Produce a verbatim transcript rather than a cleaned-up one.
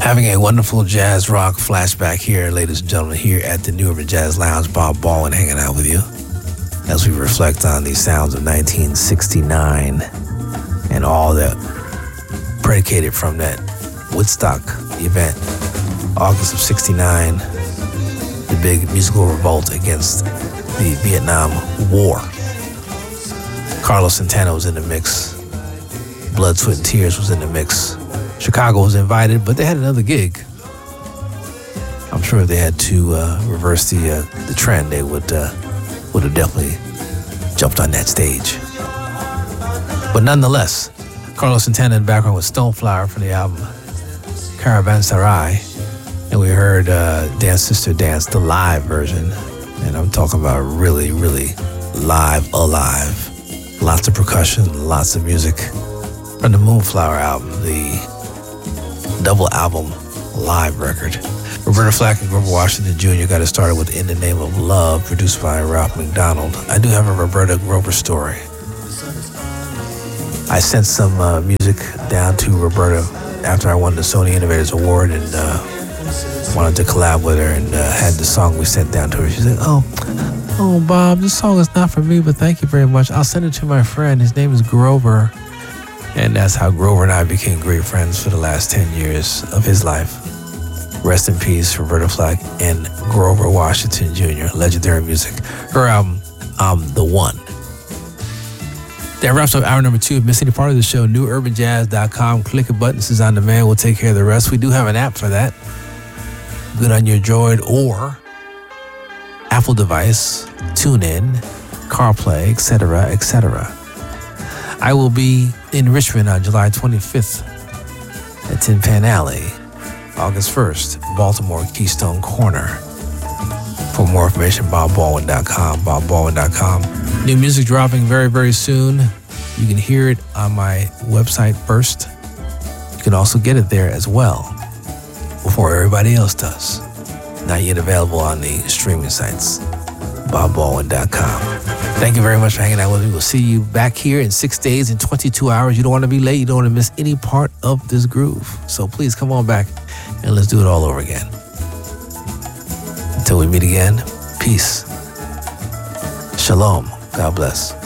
Having a wonderful jazz rock flashback here, ladies and gentlemen, here at the New Urban Jazz Lounge. Bob Baldwin hanging out with you as we reflect on the sounds of nineteen sixty-nine and all that predicated from that Woodstock event, August of sixty-nine, the big musical revolt against the Vietnam War. Carlos Santana was in the mix. Blood, Sweat, and Tears was in the mix. Chicago was invited, but they had another gig. I'm sure if they had to uh, reverse the uh, the trend, they would uh, would have definitely jumped on that stage. But nonetheless, Carlos Santana in the background with Stoneflower from the album Caravanserai, and we heard uh, Dance Sister Dance, the live version, and I'm talking about really, really live, alive. Lots of percussion, lots of music from the Moonflower album, the double album live record. Roberta Flack and Grover Washington Junior got it started with In the Name of Love, produced by Ralph McDonald. I do have a Roberta Grover story. I sent some uh, music down to Roberta after I won the Sony Innovators Award and uh, wanted to collab with her, and uh, had the song we sent down to her. She said, oh, oh, Bob, this song is not for me, but thank you very much. I'll send it to my friend. His name is Grover. And that's how Grover and I became great friends for the last ten years of his life. Rest in peace, Roberta Flack and Grover Washington Junior Legendary music. Her album, I'm the One. That wraps up hour number two. If you missed any part of the show, new urban jazz dot com. Click a button. This is on demand. We'll take care of the rest. We do have an app for that. Good on your Droid or Apple device, TuneIn, CarPlay, et cetera, et cetera. I will be in Richmond on July twenty-fifth at Tin Pan Alley, August first, Baltimore Keystone Corner. For more information, bob baldwin dot com, bob baldwin dot com. New music dropping very, very soon. You can hear it on my website first. You can also get it there as well before everybody else does. Not yet available on the streaming sites, bob baldwin dot com. Thank you very much for hanging out with me. We'll see you back here in six days and twenty-two hours. You don't want to be late. You don't want to miss any part of this groove. So please come on back and let's do it all over again. Until we meet again, peace. Shalom. God bless.